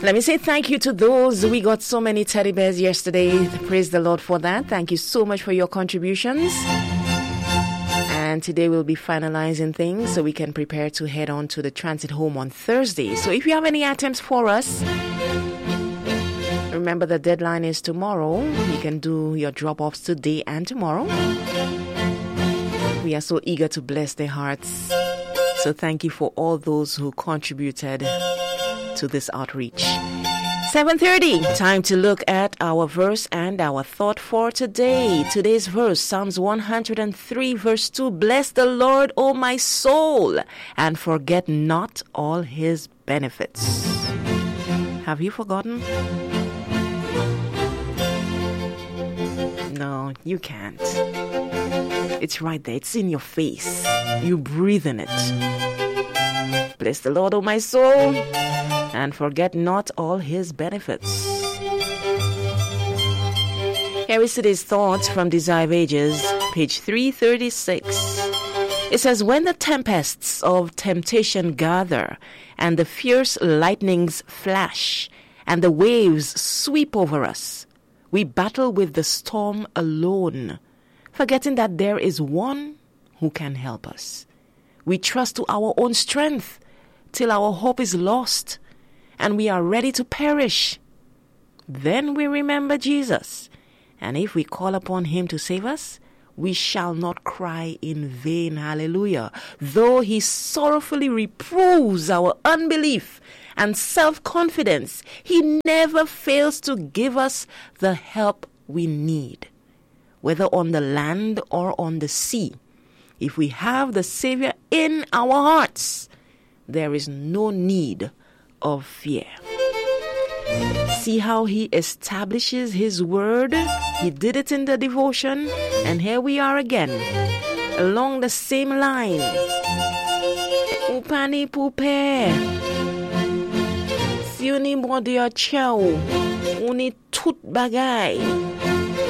Let me say thank you to those. We got so many teddy bears yesterday. Praise the Lord for that. Thank you so much for your contributions. And today we'll be finalizing things so we can prepare to head on to the transit home on Thursday. So if you have any items for us, remember the deadline is tomorrow. You can do your drop-offs today and tomorrow. We are so eager to bless their hearts. So thank you for all those who contributed to this outreach. 7:30, time to look at our verse and our thought for today. Today's verse, Psalms 103 verse 2. Bless the Lord, O my soul, and forget not all his benefits. Have you forgotten? No, you can't. It's right there. It's in your face. You breathe in it. Bless the Lord, O my soul, and forget not all his benefits. Here is today's thoughts from Desire of Ages, page 336. It says, when the tempests of temptation gather, and the fierce lightnings flash, and the waves sweep over us, we battle with the storm alone, forgetting that there is one who can help us. We trust to our own strength till our hope is lost, and we are ready to perish. Then we remember Jesus, and if we call upon him to save us, we shall not cry in vain. Hallelujah. Though he sorrowfully reproves our unbelief and self-confidence, he never fails to give us the help we need, whether on the land or on the sea. If we have the Savior in our hearts, there is no need of fear. See how he establishes his word? He did it in the devotion, and here we are again, along the same line. Upani pupe, siuni modia chow, uni tut bagay.